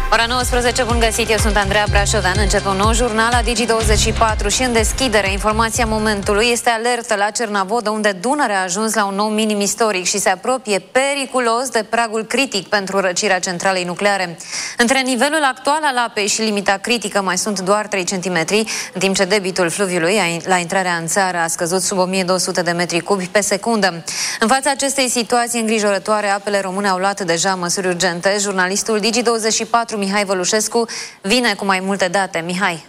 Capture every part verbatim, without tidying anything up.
Ora nouăsprezece, bun găsit, eu sunt Andreea Brașovean. Începe un nou jurnal la Digi douăzeci și patru și în deschidere, informația momentului este alertă la Cernavodă, unde Dunărea a ajuns la un nou minim istoric și se apropie periculos de pragul critic pentru răcirea centralei nucleare. Între nivelul actual al apei și limita critică mai sunt doar trei centimetri, în timp ce debitul fluviului la intrarea în țară a scăzut sub o mie două sute de metri cubi pe secundă. În fața acestei situații îngrijorătoare, apele române au luat deja măsuri urgente. Jurnalistul Digi douăzeci și patru Mihai Vălușescu vine cu mai multe date. Mihai.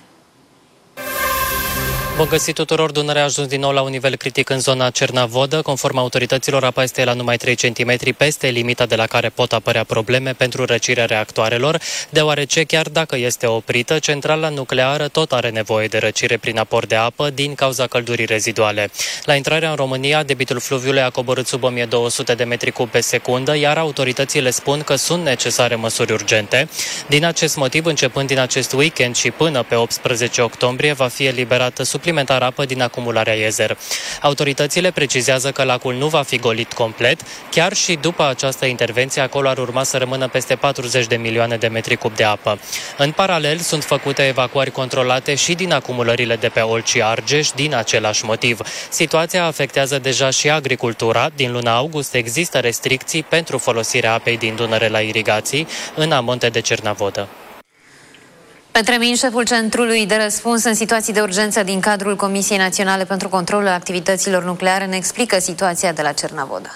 Bun găsit tuturor, Dunărea a ajuns din nou la un nivel critic în zona Cernavodă. Conform autorităților, apa este la numai trei centimetri peste limita de la care pot apărea probleme pentru răcirea reactoarelor, deoarece chiar dacă este oprită, centrala nucleară tot are nevoie de răcire prin aport de apă din cauza căldurii reziduale. La intrarea în România, debitul fluviului a coborât sub o mie două sute de metri cub pe secundă, iar autoritățile spun că sunt necesare măsuri urgente. Din acest motiv, începând din acest weekend și până pe optsprezece octombrie, va fi eliberată suplimentar apă din acumularea Iezer. Autoritățile precizează că lacul nu va fi golit complet, chiar și după această intervenție acolo ar urma să rămână peste patruzeci de milioane de metri cub de apă. În paralel, sunt făcute evacuări controlate și din acumulările de pe Olci Argeș din același motiv. Situația afectează deja și agricultura. Din luna august există restricții pentru folosirea apei din Dunăre la irigații în amonte de Cernavodă. Petre Min, șeful Centrului de Răspuns în situații de urgență din cadrul Comisiei Naționale pentru Controlul Activităților Nucleare, ne explică situația de la Cernavodă.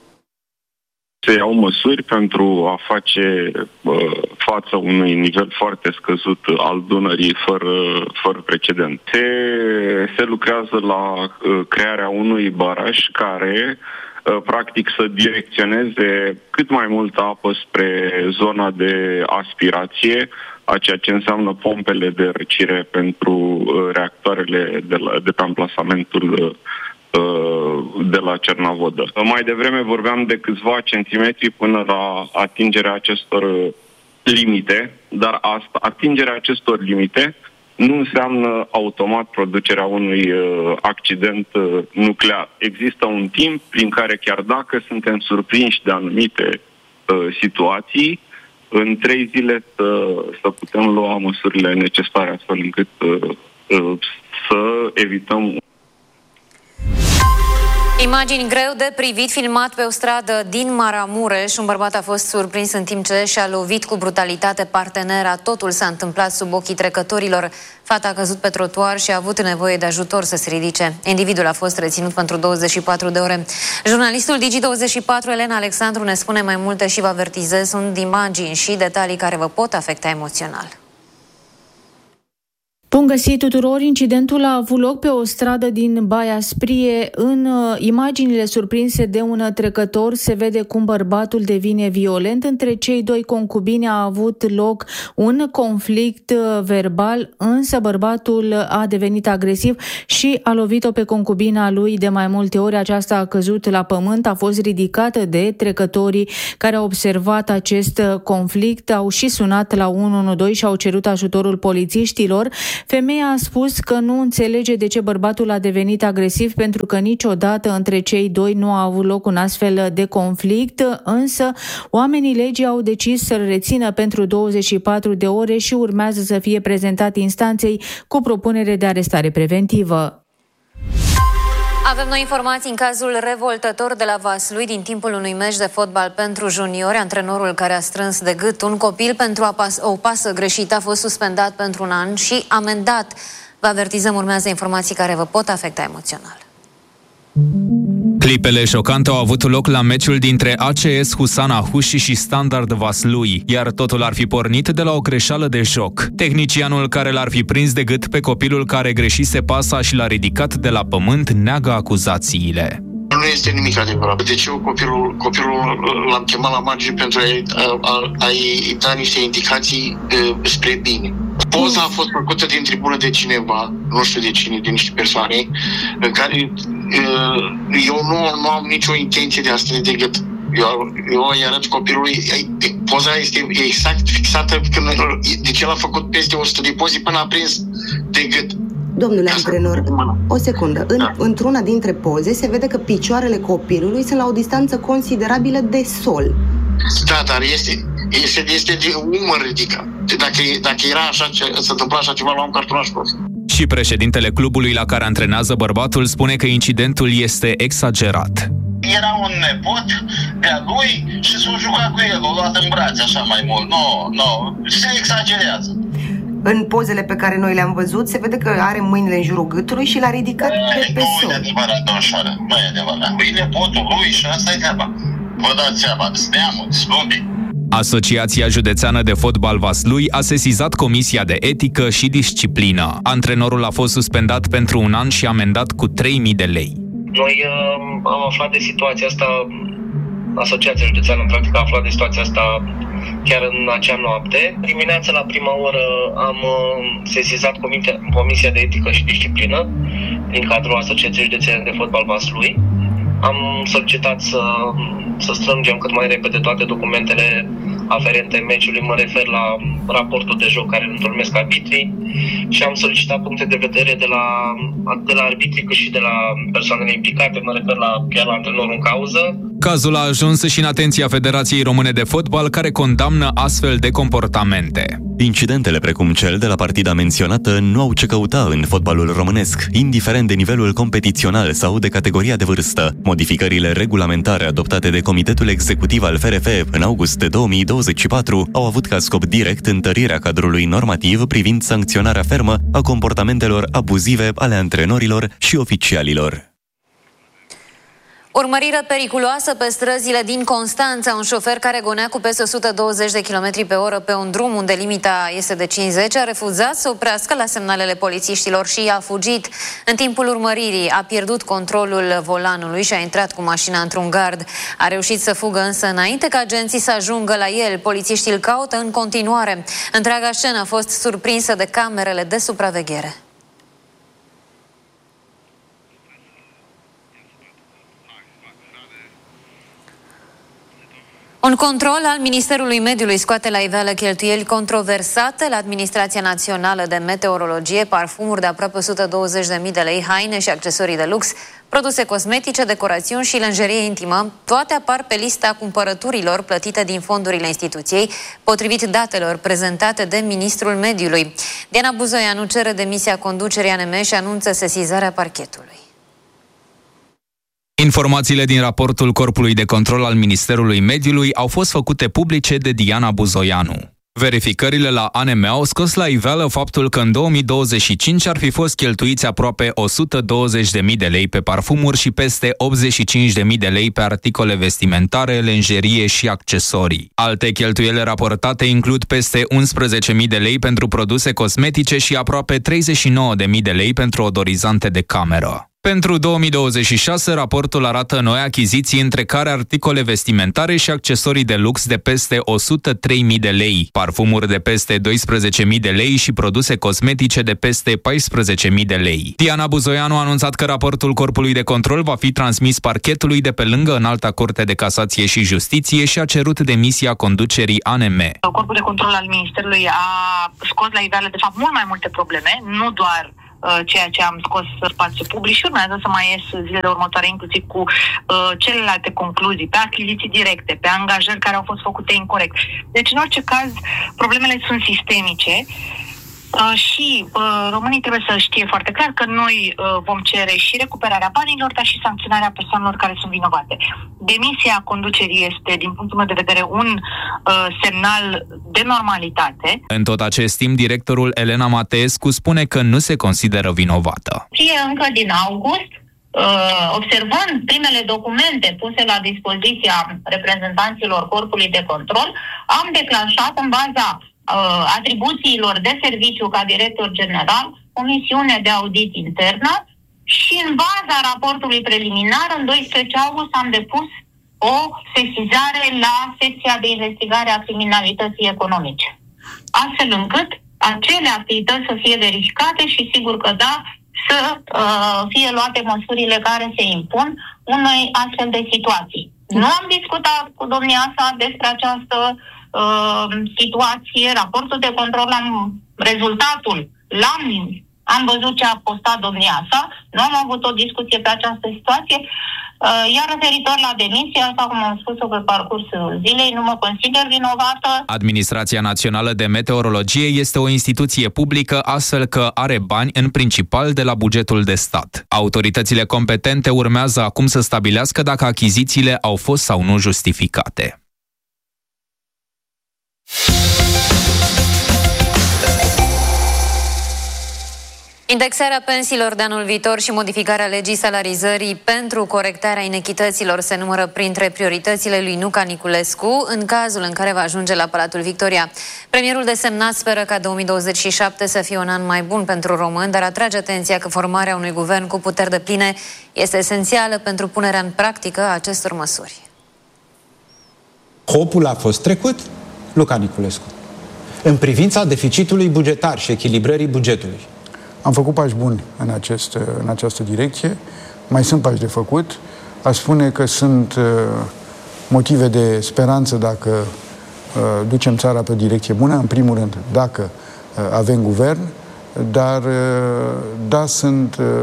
Se iau măsuri pentru a face uh, față unui nivel foarte scăzut al Dunării fără, fără precedent. Se, se lucrează la uh, crearea unui baraj care uh, practic să direcționeze cât mai multă apă spre zona de aspirație, a ceea ce înseamnă pompele de răcire pentru uh, reactoarele de, la, de pe amplasamentul uh, de la Cernavodă. Mai devreme vorbeam de câțiva centimetri până la atingerea acestor limite, dar asta, atingerea acestor limite nu înseamnă automat producerea unui uh, accident uh, nuclear. Există un timp prin care, chiar dacă suntem surprinși de anumite uh, situații, în trei zile să, să putem lua măsurile necesare astfel încât uh, uh, să evităm. Imagini greu de privit, filmat pe o stradă din Maramureș. Un bărbat a fost surprins în timp ce și-a lovit cu brutalitate partenera. Totul s-a întâmplat sub ochii trecătorilor. Fata a căzut pe trotuar și a avut nevoie de ajutor să se ridice. Individul a fost reținut pentru douăzeci și patru de ore. Jurnalistul Digi douăzeci și patru, Elena Alexandru, ne spune mai multe și vă avertizez. Sunt imagini și detalii care vă pot afecta emoțional. Bun găsit tuturor! Incidentul a avut loc pe o stradă din Baia Sprie. În uh, imaginile surprinse de un trecător se vede cum bărbatul devine violent. Între cei doi concubini a avut loc un conflict uh, verbal, însă bărbatul a devenit agresiv și a lovit-o pe concubina lui de mai multe ori. Aceasta a căzut la pământ, a fost ridicată de trecătorii care au observat acest conflict, au și sunat la unu unu doi și au cerut ajutorul polițiștilor. Femeia a spus că nu înțelege de ce bărbatul a devenit agresiv, pentru că niciodată între cei doi nu a avut loc un astfel de conflict, însă oamenii legii au decis să-l rețină pentru douăzeci și patru de ore și urmează să fie prezentat instanței cu propunere de arestare preventivă. Avem noi informații în cazul revoltător de la Vaslui din timpul unui meci de fotbal pentru juniori. Antrenorul care a strâns de gât un copil pentru a pas- o pasă greșită a fost suspendat pentru un an și amendat. Vă avertizăm, urmează informații care vă pot afecta emoțional. Clipele șocante au avut loc la meciul dintre A C S Husana Huși și Standard Vaslui, iar totul ar fi pornit de la o greșeală de joc. Tehnicianul care l-ar fi prins de gât pe copilul care greșise pasa și l-a ridicat de la pământ neagă acuzațiile. Nu este nimic adevărat. Deci eu copilul, copilul l-am chemat la margine pentru a-i, a, a-i da niște indicații uh, spre bine. Poza a fost făcută din tribună de cineva, nu știu de cine, de niște persoane, în care uh, eu nu, nu am nicio intenție de a strânge de gât. Eu, eu îi arăt copilului, poza este exact fixată când, deci el a făcut peste o sută de poze până a prins de gât. Domnule antrenor, o secundă. În, da. Într-una dintre poze se vede că picioarele copilului sunt la o distanță considerabilă de sol. Da, dar este, Este, este de umăr ridicat. Dacă, dacă era așa, se întâmpla așa ceva, luam cartonașul ăsta. Și președintele clubului la care antrenează bărbatul spune că incidentul este exagerat. Era un nepot de-a lui și s-a jucat cu el, l-a luat în brațe așa mai mult. Nu, no, nu, se exagerează. În pozele pe care noi le-am văzut, se vede că are mâinile în jurul gâtului și l-a ridicat de pe sol. Nu e adevărat, domnșoară, nu e adevărat. E nepotul lui și asta e treaba. Vă dați seama, steamul, slumbii. Asociația Județeană de Fotbal Vaslui a sesizat Comisia de Etică și Disciplină. Antrenorul a fost suspendat pentru un an și amendat cu trei mii de lei. Noi uh, am aflat de situația asta, Asociația Județeană, practic, a aflat de situația asta chiar în acea noapte. Dimineața, la prima oră, am uh, sesizat Comisia, Comisia de Etică și Disciplină din cadrul Asociației Județeane de Fotbal Vaslui. Am solicitat să, să strângem cât mai repede toate documentele aferente meciului, mă refer la raportul de joc care îl întocmesc arbitrii și am solicitat puncte de vedere de la, de la arbitrii cât și de la persoanele implicate, mă refer la, chiar la antrenorul în cauză. Cazul a ajuns și în atenția Federației Române de Fotbal, care condamnă astfel de comportamente. Incidentele precum cel de la partida menționată nu au ce căuta în fotbalul românesc, indiferent de nivelul competițional sau de categoria de vârstă. Modificările regulamentare adoptate de Comitetul Executiv al F R F în august două mii douăzeci și patru au avut ca scop direct întărirea cadrului normativ privind sancționarea fermă a comportamentelor abuzive ale antrenorilor și oficialilor. Urmărire periculoasă pe străzile din Constanța. Un șofer care gonea cu peste o sută douăzeci de kilometri pe oră pe un drum unde limita este de cincizeci a refuzat să oprească la semnalele polițiștilor și a fugit. În timpul urmăririi a pierdut controlul volanului și a intrat cu mașina într-un gard. A reușit să fugă însă înainte ca agenții să ajungă la el. Polițiștii îl caută în continuare. Întreaga scenă a fost surprinsă de camerele de supraveghere. Un control al Ministerului Mediului scoate la iveală cheltuieli controversate la Administrația Națională de Meteorologie, parfumuri de aproape o sută douăzeci de mii de lei, haine și accesorii de lux, produse cosmetice, decorațiuni și lenjerie intimă. Toate apar pe lista cumpărăturilor plătite din fondurile instituției, potrivit datelor prezentate de Ministrul Mediului. Diana Buzoianu cere demisia conducerii A N M și anunță sesizarea parchetului. Informațiile din raportul Corpului de Control al Ministerului Mediului au fost făcute publice de Diana Buzoianu. Verificările la A N M au scos la iveală faptul că în două mii douăzeci și cinci ar fi fost cheltuiți aproape o sută douăzeci de mii de lei pe parfumuri și peste optzeci și cinci de mii de lei pe articole vestimentare, lenjerie și accesorii. Alte cheltuieli raportate includ peste unsprezece mii de lei pentru produse cosmetice și aproape treizeci și nouă de mii de lei pentru odorizante de cameră. Pentru două mii douăzeci și șase, raportul arată noi achiziții, între care articole vestimentare și accesorii de lux de peste o sută trei mii de lei, parfumuri de peste doisprezece mii de lei și produse cosmetice de peste paisprezece mii de lei. Diana Buzoianu a anunțat că raportul Corpului de Control va fi transmis parchetului de pe lângă Înalta Curte de Casație și Justiție și a cerut demisia conducerii A N M. Corpul de Control al Ministerului a scos la iveală, de fapt, mult mai multe probleme, nu doar ceea ce am scos în spațiu public și urmează să mai ies zilele următoare, inclusiv cu uh, celelalte concluzii, pe achiziții directe, pe angajări care au fost făcute incorect. Deci, în orice caz, problemele sunt sistemice uh, și uh, românii trebuie să știe foarte clar că noi uh, vom cere și recuperarea banilor, dar și sancționarea persoanelor care sunt vinovate. Demisia conducerii este, din punctul meu de vedere, un uh, semnal de normalitate. În tot acest timp, directorul Elena Mateescu spune că nu se consideră vinovată. Fie încă din august, uh, observând primele documente puse la dispoziția reprezentanților Corpului de Control, am declanșat în baza uh, atribuțiilor de serviciu ca director general o misiune de audit internă și în baza raportului preliminar, în doisprezece august, am depus o sesizare la secția de investigare a criminalității economice. Astfel încât acele activități să fie verificate și sigur că da, să uh, fie luate măsurile care se impun unei astfel de situații. Nu am discutat cu domnia sa despre această uh, situație. Raportul de control, am, rezultatul l-am am văzut ce a postat domnia sa, nu am avut o discuție pe această situație, iar referitor la demisie, așa cum am spus-o pe parcursul zilei, nu mă consider vinovată. Administrația Națională de Meteorologie este o instituție publică, astfel că are bani în principal de la bugetul de stat. Autoritățile competente urmează acum să stabilească dacă achizițiile au fost sau nu justificate. Indexarea pensiilor de anul viitor și modificarea legii salarizării pentru corectarea inechităților se numără printre prioritățile lui Nuca Niculescu în cazul în care va ajunge la Palatul Victoria. Premierul desemnat speră ca două mii douăzeci și șapte să fie un an mai bun pentru români, dar atrage atenția că formarea unui guvern cu puteri depline este esențială pentru punerea în practică a acestor măsuri. Hopul a fost trecut, Luca Niculescu, în privința deficitului bugetar și echilibrării bugetului. Am făcut pași buni în, acest, în această direcție, mai sunt pași de făcut. Aș spune că sunt uh, motive de speranță dacă uh, ducem țara pe o direcție bună, în primul rând dacă uh, avem guvern, dar uh, da, sunt uh,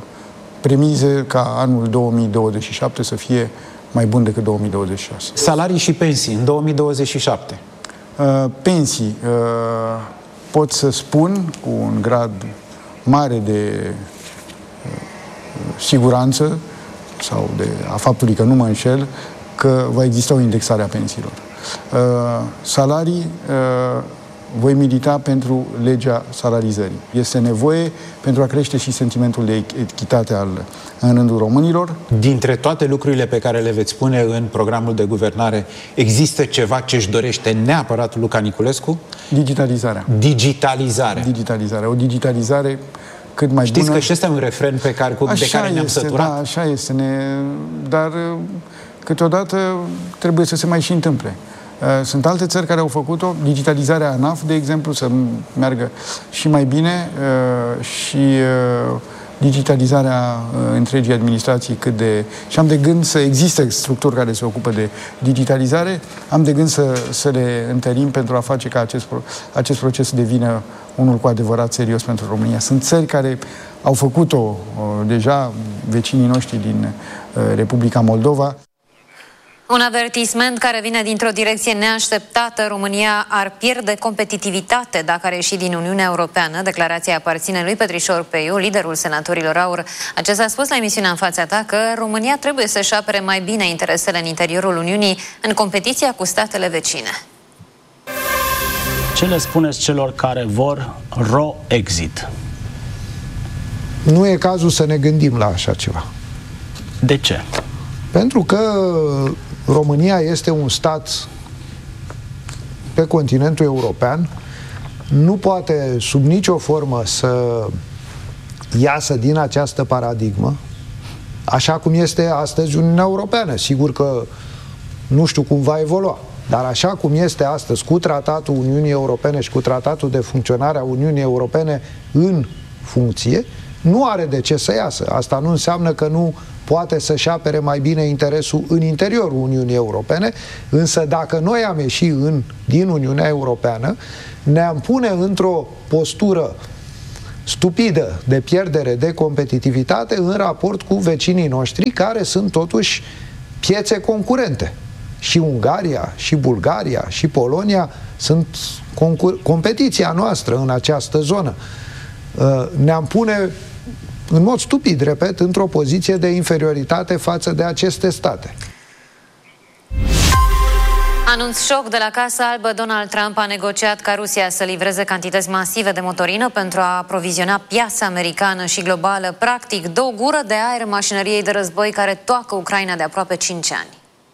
premize ca anul două mii douăzeci și șapte să fie mai bun decât două mii douăzeci și șase. Salarii și pensii în două mii douăzeci și șapte. Uh, pensii, uh, pot să spun cu un grad mare de uh, siguranță sau de a faptului că nu mă înșel, că va exista o indexare a pensiilor. Uh, salarii, uh, voi milita pentru legea salarizării. Este nevoie pentru a crește și sentimentul de echitate al, în rândul românilor. Dintre toate lucrurile pe care le veți spune în programul de guvernare, există ceva ce își dorește neapărat Luca Niculescu? Digitalizarea. Digitalizarea. Digitalizarea. O digitalizare cât mai Știți bună. că și ăsta e un refren pe care, cu, de care ne-am săturat? Da, așa este. Ne, dar câteodată trebuie să se mai și întâmple. Sunt alte țări care au făcut-o, digitalizarea ANAF, de exemplu, să meargă și mai bine și digitalizarea întregii administrații cât de... Și am de gând să existe structuri care se ocupă de digitalizare, am de gând să, să le întărim pentru a face ca acest, acest proces să devină unul cu adevărat serios pentru România. Sunt țări care au făcut-o deja, vecinii noștri din Republica Moldova. Un avertisment care vine dintr-o direcție neașteptată. România ar pierde competitivitate dacă ar ieși din Uniunea Europeană. Declarația aparține lui Petrișor Peiu, liderul Senatorilor Aur. Acesta a spus la emisiunea În fața ta că România trebuie să-și apere mai bine interesele în interiorul Uniunii în competiția cu statele vecine. Ce le spuneți celor care vor ro-exit? Nu e cazul să ne gândim la așa ceva. De ce? Pentru că România este un stat pe continentul european, nu poate sub nicio formă să iasă din această paradigmă, așa cum este astăzi Uniunea Europeană. Sigur că nu știu cum va evolua, dar așa cum este astăzi, cu tratatul Uniunii Europene și cu tratatul de funcționare a Uniunii Europene în funcție, nu are de ce să iasă. Asta nu înseamnă că nu poate să-și apere mai bine interesul în interiorul Uniunii Europene, însă dacă noi am ieșit în, din Uniunea Europeană, ne-am pune într-o postură stupidă de pierdere de competitivitate în raport cu vecinii noștri, care sunt totuși piețe concurente. Și Ungaria, și Bulgaria, și Polonia sunt competiția noastră în această zonă. Ne-am pune în mod stupid, repet, într-o poziție de inferioritate față de aceste state. Anunț șoc de la Casa Albă. Donald Trump a negociat ca Rusia să livreze cantități masive de motorină pentru a aproviziona piața americană și globală. Practic, dă o gură de aer mașinăriei de război care toacă Ucraina de aproape cinci ani.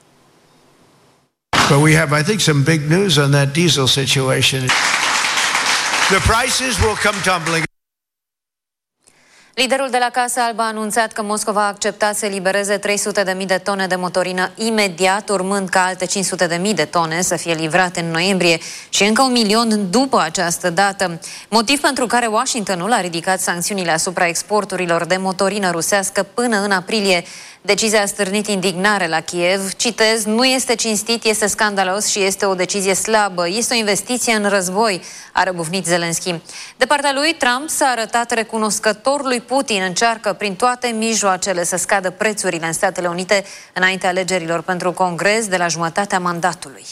But we have, I think, some big news on that diesel situation. The prices will come tumbling. Liderul de la Casa Albă a anunțat că Moscova a acceptat să elibereze trei sute de mii de tone de motorină imediat, urmând ca alte cinci sute de mii de tone să fie livrate în noiembrie și încă un milion după această dată. Motiv pentru care Washingtonul a ridicat sancțiunile asupra exporturilor de motorină rusească până în aprilie. Decizia a stârnit indignare la Kiev. Citez, nu este cinstit, este scandalos și este o decizie slabă. Este o investiție în război, a răbufnit Zelensky. De partea lui, Trump s-a arătat recunoscător lui Putin. Încearcă prin toate mijloacele să scadă prețurile în Statele Unite înainte alegerilor pentru Congres de la jumătatea mandatului.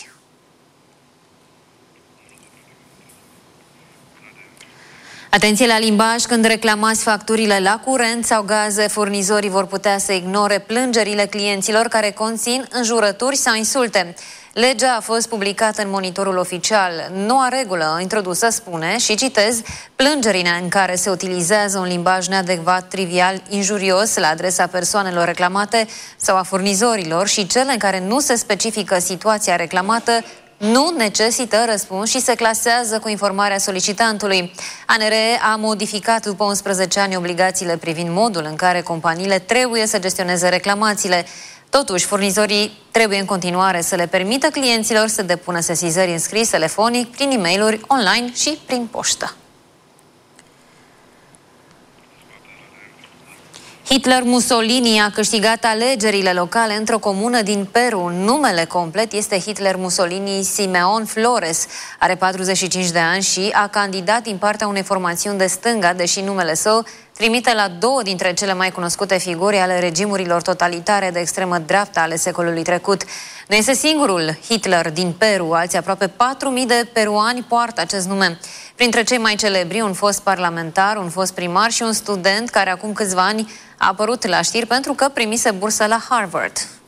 Atenție la limbaj, când reclamați facturile la curent sau gaze, furnizorii vor putea să ignore plângerile clienților care conțin înjurături sau insulte. Legea a fost publicată în Monitorul Oficial. Noua regulă introdusă spune, și citez, plângerile în care se utilizează un limbaj neadecvat, trivial, injurios la adresa persoanelor reclamate sau a furnizorilor și cele în care nu se specifică situația reclamată nu necesită răspuns și se clasează cu informarea solicitantului. A N R a modificat după unsprezece ani obligațiile privind modul în care companiile trebuie să gestioneze reclamațiile. Totuși, furnizorii trebuie în continuare să le permită clienților să depună sesizări în scris, telefonic, prin e-mail-uri, online și prin poștă. Hitler Mussolini a câștigat alegerile locale într-o comună din Peru. Numele complet este Hitler Mussolini Simeon Flores. Are patruzeci și cinci de ani și a candidat din partea unei formațiuni de stânga, deși numele său trimite la două dintre cele mai cunoscute figuri ale regimurilor totalitare de extremă dreaptă ale secolului trecut. Nu este singurul Hitler din Peru, alții aproape patru mii de peruani poartă acest nume. Printre cei mai celebri, un fost parlamentar, un fost primar și un student care acum câțiva ani a apărut la știri pentru că primise bursă la Harvard.